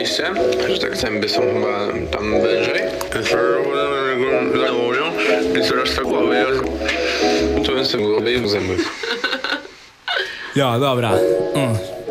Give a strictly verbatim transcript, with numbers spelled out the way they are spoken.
miejsce, że tak zęby są chyba tam wężej. Założą i coraz to głowy. To jest głowy i zęby. Ja, dobra. Mm.